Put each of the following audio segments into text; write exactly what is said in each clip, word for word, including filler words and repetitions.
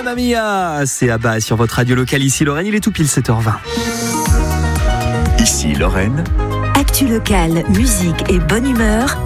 Mamma Mia, c'est Abba sur votre radio locale ici Lorraine, il est tout pile sept heures vingt. Ici Lorraine. Actu locale, musique et bonne humeur.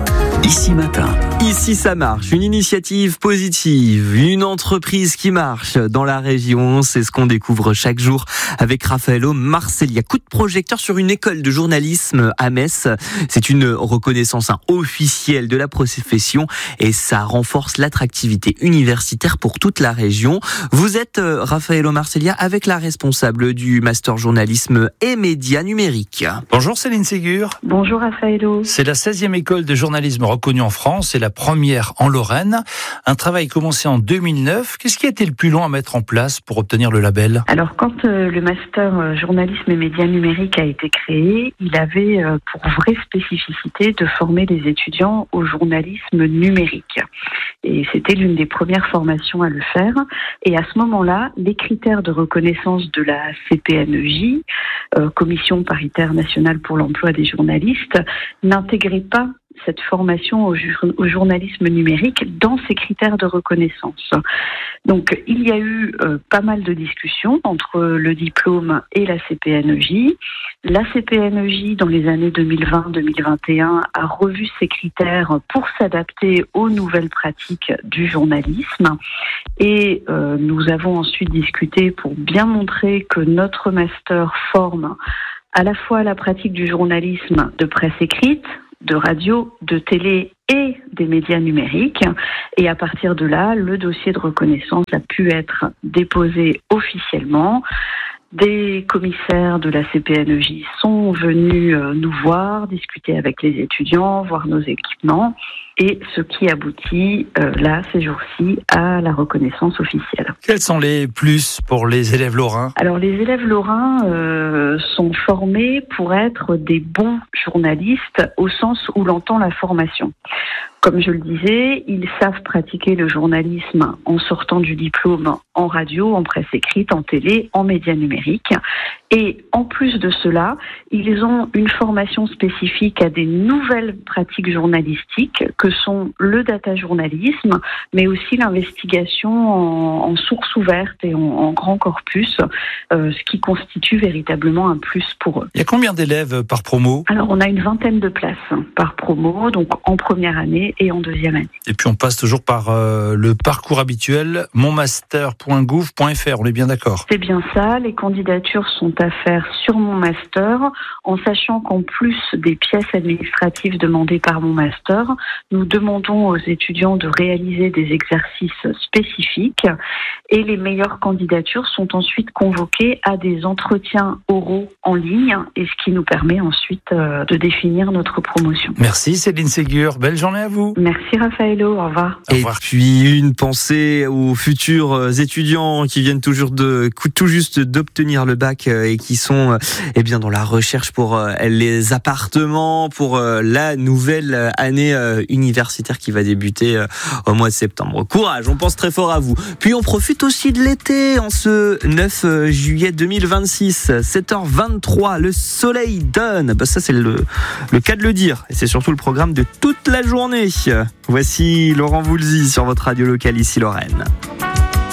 Ici Matin. Ici ça marche, une initiative positive, une entreprise qui marche dans la région, c'est ce qu'on découvre chaque jour avec Raffaello Marcellia. Coup de projecteur sur une école de journalisme à Metz, c'est une reconnaissance hein, officielle de la profession et ça renforce l'attractivité universitaire pour toute la région. Vous êtes euh, Raffaello Marcellia avec la responsable du master journalisme et médias numériques. Bonjour Céline Ségur. Bonjour Raffaello. C'est la seizième école de journalisme reconnue en France et la première en Lorraine. Un travail commencé en deux mille neuf. Qu'est-ce qui a été le plus long à mettre en place pour obtenir le label ? Alors quand euh, le master euh, journalisme et médias numériques a été créé, il avait euh, pour vraie spécificité de former les étudiants au journalisme numérique. Et c'était l'une des premières formations à le faire. Et à ce moment-là, les critères de reconnaissance de la C P N E J, euh, Commission paritaire nationale pour l'emploi des journalistes, n'intégraient pas cette formation au, ju- au journalisme numérique dans ces critères de reconnaissance. Donc, il y a eu euh, pas mal de discussions entre le diplôme et la C P N E J. La C P N E J, dans les années deux mille vingt deux mille vingt et un, a revu ses critères pour s'adapter aux nouvelles pratiques du journalisme. Et euh, nous avons ensuite discuté pour bien montrer que notre master forme à la fois la pratique du journalisme de presse écrite, de radio, de télé et des médias numériques. Et à partir de là, le dossier de reconnaissance a pu être déposé officiellement. Des commissaires de la C P N E J sont venus nous voir, discuter avec les étudiants, voir nos équipements, et ce qui aboutit euh, là, ces jours-ci, à la reconnaissance officielle. Quels sont les plus pour les élèves lorrains ? Alors les élèves lorrains euh, sont formés pour être des bons journalistes au sens où l'entend la formation. Comme je le disais, ils savent pratiquer le journalisme en sortant du diplôme en radio, en presse écrite, en télé, en médias numériques. Et en plus de cela, ils ont une formation spécifique à des nouvelles pratiques journalistiques que sont le data journalisme, mais aussi l'investigation en, en source ouverte et en, en grand corpus, euh, ce qui constitue véritablement un plus pour eux. Il y a combien d'élèves par promo ? Alors on a une vingtaine de places par promo, donc en première année et en deuxième année. Et puis on passe toujours par euh, le parcours habituel, monmaster point gouv point f r, on est bien d'accord ? C'est bien ça, les candidatures sont à faire sur Mon Master, en sachant qu'en plus des pièces administratives demandées par Mon Master, nous demandons aux étudiants de réaliser des exercices spécifiques et les meilleures candidatures sont ensuite convoquées à des entretiens oraux en ligne et ce qui nous permet ensuite euh, de définir notre promotion. Merci Céline Ségur, belle journée à vous. Merci Raffaello, au revoir. Au Et revoir. puis une pensée aux futurs étudiants qui viennent toujours de tout juste d'obtenir le bac et qui sont eh bien dans la recherche pour les appartements pour la nouvelle année universitaire qui va débuter au mois de septembre. Courage, on pense très fort à vous. Puis on profite aussi de l'été en ce neuf juillet deux mille vingt-six, sept heures vingt-trois, le soleil donne. Bah ça c'est le le cas de le dire et c'est surtout le programme de toute la journée. Voici Laurent Voulzy sur votre radio locale ici Lorraine.